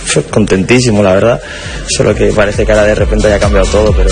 contentísimo, la verdad. Solo que parece que ahora de repente haya cambiado todo, pero...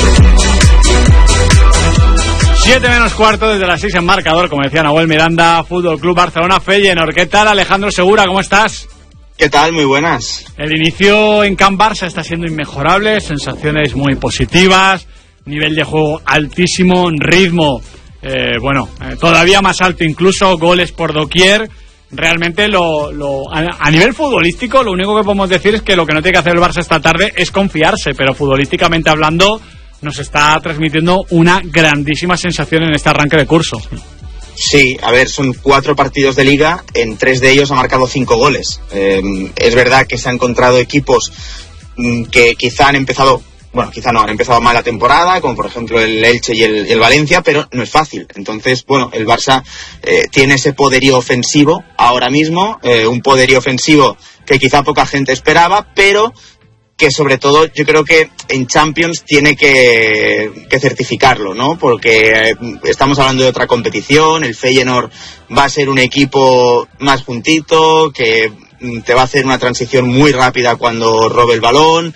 7:15 desde las 6 en marcador, como decía Nahuel Miranda. Fútbol Club Barcelona, Feyenoord. ¿Qué tal, Alejandro Segura? ¿Cómo estás? ¿Qué tal? Muy buenas. El inicio en Camp Barça está siendo inmejorable, sensaciones muy positivas, nivel de juego altísimo, ritmo, todavía más alto incluso, goles por doquier. Realmente a nivel futbolístico lo único que podemos decir es que lo que no tiene que hacer el Barça esta tarde es confiarse, pero futbolísticamente hablando nos está transmitiendo una grandísima sensación en este arranque de curso. Sí, a ver, son 4 partidos de Liga, en 3 de ellos ha marcado 5 goles. Es verdad que se han encontrado equipos que quizá han empezado mal la temporada, como por ejemplo el Elche y el Valencia, pero no es fácil. Entonces, el Barça tiene ese poderío ofensivo ahora mismo, un poderío ofensivo que quizá poca gente esperaba, pero que sobre todo yo creo que en Champions tiene que certificarlo, ¿no? Porque estamos hablando de otra competición, el Feyenoord va a ser un equipo más juntito, que te va a hacer una transición muy rápida cuando robe el balón,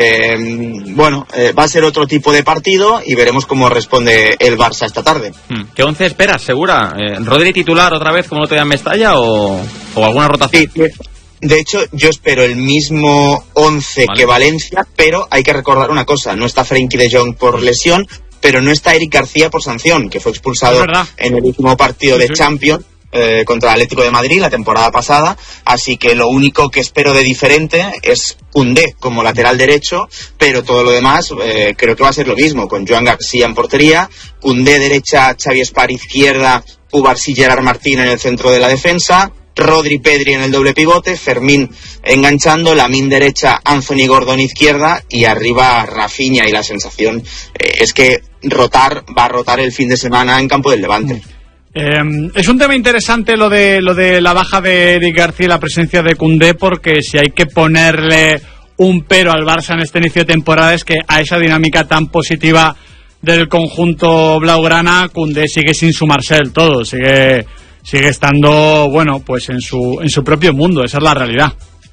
va a ser otro tipo de partido y veremos cómo responde el Barça esta tarde. ¿Qué 11 esperas, Segura? ¿Rodri titular otra vez como no te dan Mestalla o alguna rotación? Sí. De hecho, yo espero el mismo 11 que Valencia, pero hay que recordar una cosa, no está Frenkie de Jong por lesión, pero no está Eric García por sanción, que fue expulsado en el último partido de Champions contra el Atlético de Madrid la temporada pasada, así que lo único que espero de diferente es Koundé como lateral derecho, pero todo lo demás creo que va a ser lo mismo, con Joan García en portería, Koundé derecha, Xavi Espar izquierda, Cubarsí, Gerard Martín en el centro de la defensa, Rodri, Pedri en el doble pivote, Fermín enganchando, Lamine derecha, Anthony Gordon izquierda y arriba Rafinha, y la sensación es que va a rotar el fin de semana en campo del Levante. Es un tema interesante lo de la baja de Eric García y la presencia de Koundé, porque si hay que ponerle un pero al Barça en este inicio de temporada es que a esa dinámica tan positiva del conjunto blaugrana Koundé sigue sin sumarse del todo, sigue estando, en su propio mundo, esa es la realidad.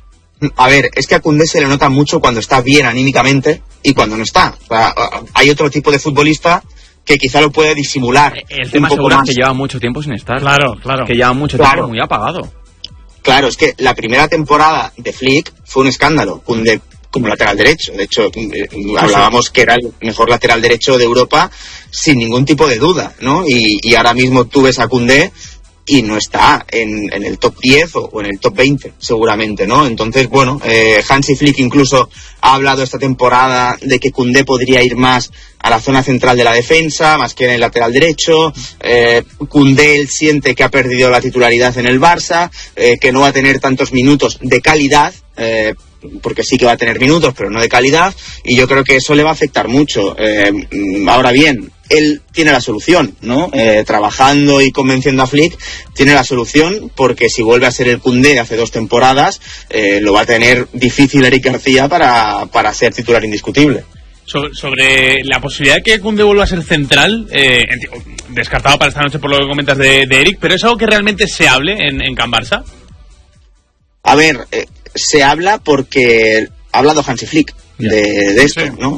A ver, es que a Koundé se le nota mucho cuando está bien anímicamente y cuando no está. O sea, hay otro tipo de futbolista que quizá lo puede disimular. El tema seguro es que lleva mucho tiempo sin estar. Claro. Que lleva mucho tiempo muy apagado. Claro, es que la primera temporada de Flick fue un escándalo. Koundé como lateral derecho. De hecho, hablábamos que era el mejor lateral derecho de Europa sin ningún tipo de duda, ¿no? Y ahora mismo tú ves a Koundé y no está en el top 10 o en el top 20 seguramente, ¿no? Entonces, Hansi Flick incluso ha hablado esta temporada de que Koundé podría ir más a la zona central de la defensa, más que en el lateral derecho. Koundé él siente que ha perdido la titularidad en el Barça, que no va a tener tantos minutos de calidad, porque sí que va a tener minutos, pero no de calidad, y yo creo que eso le va a afectar mucho. Ahora bien, él tiene la solución, ¿no? Trabajando y convenciendo a Flick, tiene la solución, porque si vuelve a ser el Koundé de hace 2 temporadas, lo va a tener difícil Eric García para ser titular indiscutible. Sobre la posibilidad de que Koundé vuelva a ser central, descartado para esta noche por lo que comentas de Eric, pero ¿es algo que realmente se hable en Camp Barça? A ver, se habla porque ha hablado Hansi Flick de esto, ¿no?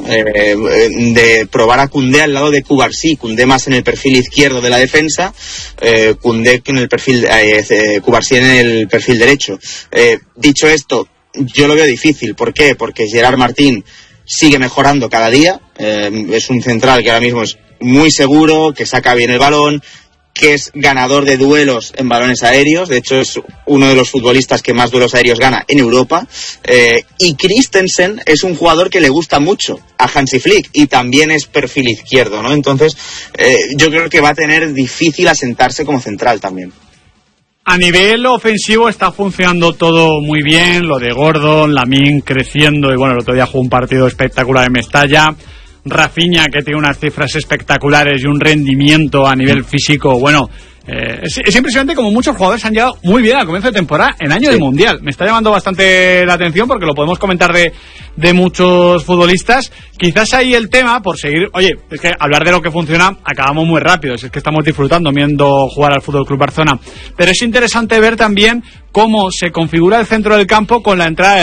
De probar a Koundé al lado de Cubarsí, Koundé más en el perfil izquierdo de la defensa, Koundé en el perfil, Cubarsí en el perfil derecho. Dicho esto, yo lo veo difícil. ¿Por qué? Porque Gerard Martín sigue mejorando cada día, es un central que ahora mismo es muy seguro, que saca bien el balón, que es ganador de duelos en balones aéreos, de hecho es uno de los futbolistas que más duelos aéreos gana en Europa, y Christensen es un jugador que le gusta mucho a Hansi Flick y también es perfil izquierdo, ¿no? Entonces yo creo que va a tener difícil asentarse como central también. A nivel ofensivo está funcionando todo muy bien, lo de Gordon, Lamine creciendo, y el otro día jugó un partido espectacular en Mestalla, Rafinha, que tiene unas cifras espectaculares y un rendimiento a nivel físico, es impresionante como muchos jugadores han llegado muy bien al comienzo de temporada en año de Mundial. Me está llamando bastante la atención porque lo podemos comentar de muchos futbolistas. Quizás ahí el tema, por seguir, es que hablar de lo que funciona acabamos muy rápido, es que estamos disfrutando viendo jugar al Fútbol Club Barcelona, pero es interesante ver también cómo se configura el centro del campo con la entrada de